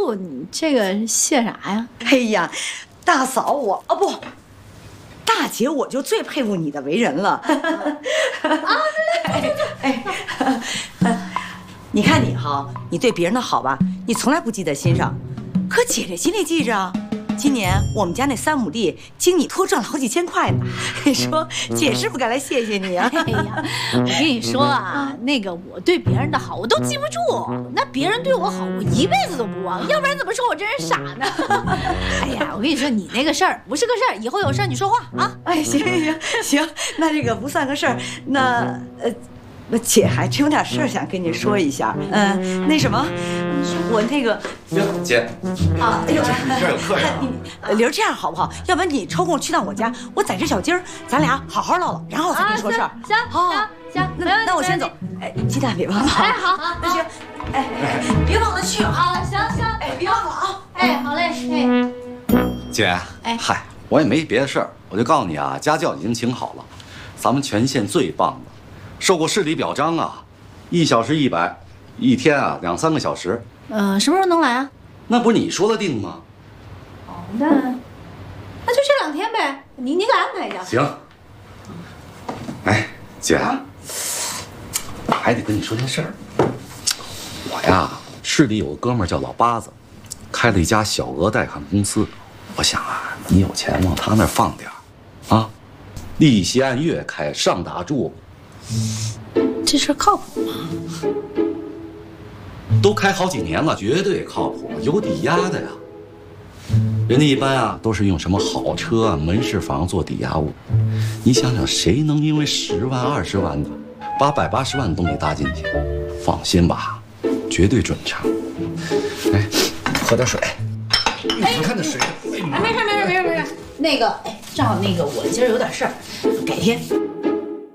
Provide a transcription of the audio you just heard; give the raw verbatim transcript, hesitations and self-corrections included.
住，你这个谢啥呀？ 哎呀，大嫂我哦不，大姐我就最佩服你的为人了。啊，对对对对，哎，你看你哈，你对别人的好吧，你从来不记在心上，可姐这心里记着。今年我们家那三亩地，经你托赚了好几千块呢。你说姐是不该来谢谢你啊？ 哎呀，我跟你说啊，那个我对别人的好我都记不住，那别人对我好我一辈子都不忘，要不然怎么说我这人傻呢？哎呀，我跟你说，你那个事儿不是个事儿，以后有事儿你说话啊。 哎，行行行，那这个不算个事儿，那呃。那姐还真有点事儿想跟你说一下，嗯，那什么，我那个姐啊，哎呦， 这儿有客人啊。 玲儿，这样好不好？要不然你抽空去趟我家，我宰只小鸡儿，咱俩好好唠唠，然后我再跟你说事儿。 行行行， 那那我先走。哎，鸡蛋别忘了。 哎，好，好， 那行，哎，别忘了去啊。 好，行行， 哎，别忘了啊。 哎，好嘞，哎， 姐， 哎， 嗨，我也没别的事儿，我就告诉你啊，家教已经请好了，咱们全县最棒的。受过市里表彰啊，一小时一百，一天啊两三个小时。 呃，什么时候能来啊？ 那不是你说了定吗？ 哦，那那就这两天呗，你你给安排一下。 行。哎，姐，我还得跟你说件事儿。我呀，市里有个哥们儿叫老八子，开了一家小额贷款公司。我想啊，你有钱往他那儿放点儿，啊，利息按月开，上打住。 这事儿靠谱吗？ 都开好几年了，绝对靠谱，有抵押的呀。人家一般啊都是用什么好车啊、门市房做抵押物。你想想，谁能因为十万、二十万的，把百八十万都给搭进去？放心吧，绝对准成。哎，喝点水。你看这水。 哎，没事没事没事没事。那个，哎，正好那个我今儿有点事儿，改天。